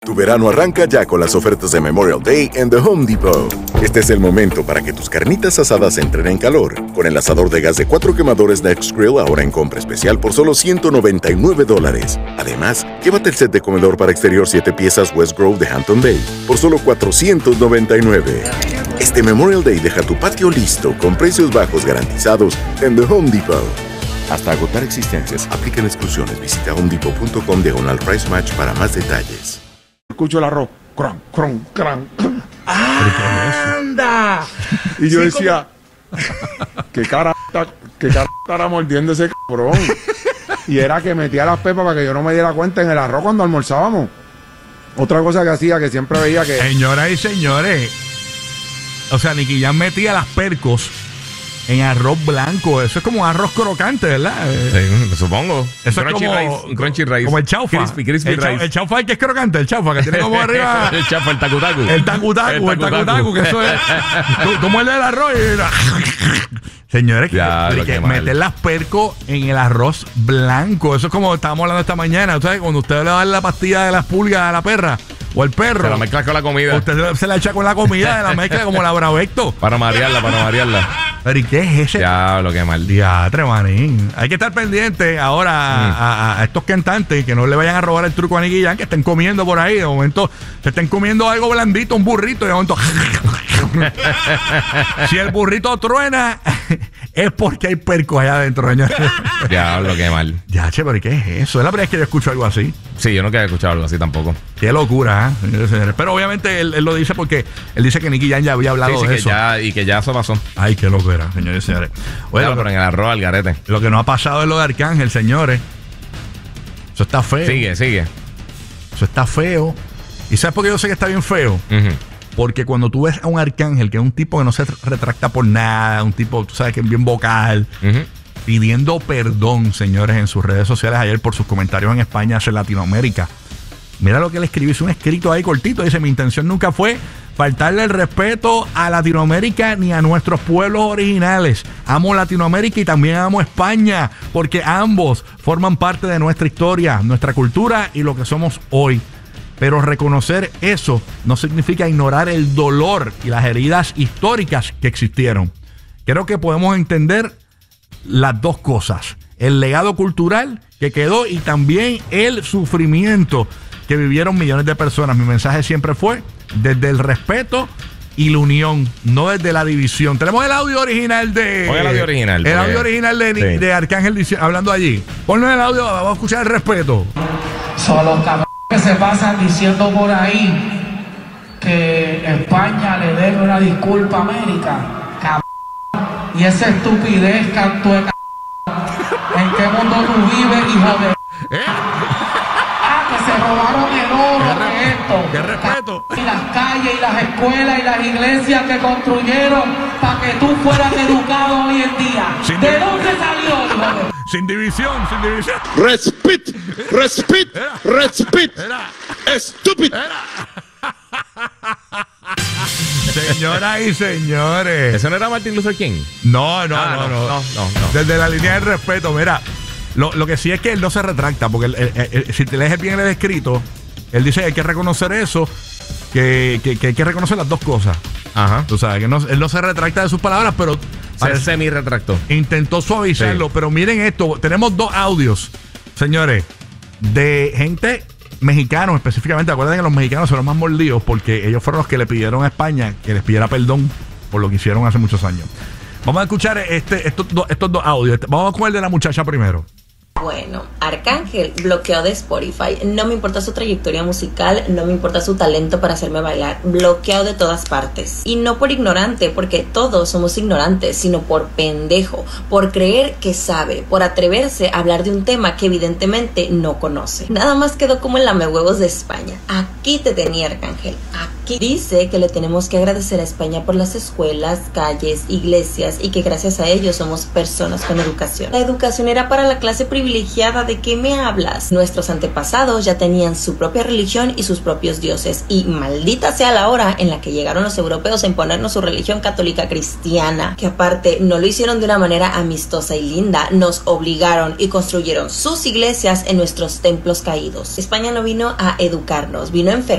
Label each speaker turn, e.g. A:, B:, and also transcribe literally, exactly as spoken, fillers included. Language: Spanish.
A: Tu verano arranca ya con las ofertas de Memorial Day en The Home Depot. Este es el momento para que tus carnitas asadas entren en calor. Con el asador de gas de cuatro quemadores Next Grill ahora en compra especial por solo ciento noventa y nueve dólares. Además, llévate el set de comedor para exterior siete piezas West Grove de Hampton Bay por solo cuatrocientos noventa y nueve. Este Memorial Day deja tu patio listo con precios bajos garantizados en The Home Depot. Hasta agotar existencias, aplican exclusiones. Visita homedepot.com diagonal price match para más detalles.
B: Escucho el arroz, cron, cron, cron.
C: ¡Anda!
B: Y yo
C: Sí,
B: decía, ¿qué cara, qué cara estará mordiendo ese cabrón? Y era que metía las pepas para que yo no me diera cuenta en el arroz cuando almorzábamos. Otra cosa que hacía, que siempre veía que...
C: Señoras y señores, o sea, Nicky Jam metía las percos en arroz blanco. Eso es como un arroz crocante, ¿verdad?
D: Sí, supongo.
C: Eso
D: un
C: es
D: crunchy
C: como,
D: rice, un crunchy rice.
C: Como el chaufa.
D: Crispy, crispy
C: el,
D: rice.
C: Chau, el chaufa el que es crocante, el chaufa que tiene como arriba...
D: el chaufa, el tacutacu.
C: El tacutacu, el tacutacu, que eso es... Tú, tú muerdes el arroz y... Señores,
D: Ya,
C: que,
D: lo
C: que
D: que mal.
C: meter las percos en el arroz blanco. Eso es como estábamos hablando esta mañana. ¿Sabes? Cuando usted le da la pastilla de las pulgas a la perra o el perro,
D: Se la mezclas con la comida.
C: usted se la echa con la comida de la mezcla como la Bravecto.
D: Para marearla, para marearla.
C: Pero ¿y qué es ese?
D: Ya, lo que mal.
C: Diatre, manín. Hay que estar pendiente ahora
D: Mm.
C: a, a- a estos cantantes que no le vayan a robar el truco a Nicky Jam, que estén comiendo por ahí. De momento se estén comiendo algo blandito, un burrito, y de momento... Si el burrito truena, es porque hay percos allá adentro, señor.
D: Ya, lo que mal.
C: Ya, che, pero ¿y qué es eso? Es la primera vez que yo escucho algo así.
D: Sí, yo nunca he escuchado algo así tampoco.
C: Qué locura, ¿eh? Señores y señores. Pero obviamente él, él lo dice porque él dice que Nicky Jam ya había hablado
D: Sí, sí,
C: de
D: que
C: eso.
D: ya, y que ya eso pasó.
C: Ay, qué locura, señores y señores. Oye,
D: Ya,
C: lo,
D: pero en el arroz al garete.
C: lo que no ha pasado es lo de Arcángel, señores. Eso está feo.
D: Sigue, sigue.
C: Eso está feo. ¿Y sabes por qué yo sé que está bien feo?
D: Ujú.
C: Porque cuando tú ves a un Arcángel, que es un tipo que no se retracta por nada, un tipo, tú sabes, que es bien vocal,
D: Ujú.
C: pidiendo perdón, señores, en sus redes sociales ayer por sus comentarios en España hacia Latinoamérica. Mira lo que él escribió, hizo un escrito ahí cortito. Dice: mi intención nunca fue faltarle el respeto a Latinoamérica ni a nuestros pueblos originales. Amo Latinoamérica y también amo España, porque ambos forman parte de nuestra historia, nuestra cultura y lo que somos hoy. Pero reconocer eso no significa ignorar el dolor y las heridas históricas que existieron. Creo que podemos entender las dos cosas: el legado cultural que quedó y también el sufrimiento que vivieron millones de personas. Mi mensaje siempre fue desde el respeto y la unión, no desde la división. Tenemos el audio original de...
D: Pon el audio original,
C: El
D: porque-
C: audio original de,
D: Sí.
C: de Arcángel dici- hablando allí. Ponlo el audio, vamos a escuchar el respeto.
E: Son los cabrones que se pasan diciendo por ahí que España le debe una disculpa a América. Cabrón. Y esa estupidez, canto de cabrón. ¿En qué mundo tú vives, hijo de... Ah, que se robaron el oro de esto.
C: ¡Qué respeto!
E: Y las calles y las escuelas y las iglesias que construyeron para que tú fueras educado hoy en día.
C: Sin
E: ¿De
C: duda.
E: dónde salió, hijo de...
C: Sin división, sin división.
F: Respect, respect,
C: Era.
F: respect,
C: Era,
F: stupid.
C: señoras y señores.
D: ¿Eso no era Martin Luther King?
C: No, no,
D: Ah,
C: no, no,
D: no, no, no.
C: Desde la línea del respeto, mira, lo, lo que sí es que él no se retracta, porque él- él- él- si te lees bien el escrito, él dice que hay que reconocer eso, que, que, que hay que reconocer las dos cosas.
D: Ajá.
C: Tú sabes, que no, él no se retracta de sus palabras, pero
D: Se
C: parece-
D: semi-retractó.
C: intentó suavizarlo.
D: Sí.
C: Pero miren esto, tenemos dos audios, señores, de gente mexicanos específicamente. Acuérdense que los mexicanos son los más mordidos porque ellos fueron los que le pidieron a España que les pidiera perdón por lo que hicieron hace muchos años. Vamos a escuchar este, estos, dos, estos dos audios. Vamos con el de la muchacha primero.
G: Bueno, Arcángel bloqueado de Spotify. No me importa su trayectoria musical, no me importa su talento para hacerme bailar. Bloqueado de todas partes. Y no por ignorante, porque todos somos ignorantes, sino por pendejo, por creer que sabe, por atreverse a hablar de un tema que evidentemente no conoce. Nada más quedó como el lamehuevos de España. Aquí te tenía, Arcángel. Aquí dice que le tenemos que agradecer a España por las escuelas, calles, iglesias y que gracias a ellos somos personas con educación. La educación era para la clase privilegiada. ¿De qué me hablas? Nuestros antepasados ya tenían su propia religión y sus propios dioses, y maldita sea la hora en la que llegaron los europeos a imponernos su religión católica cristiana, que aparte no lo hicieron de una manera amistosa y linda, nos obligaron y construyeron sus iglesias en nuestros templos caídos. España no vino a educarnos, vino enfermo.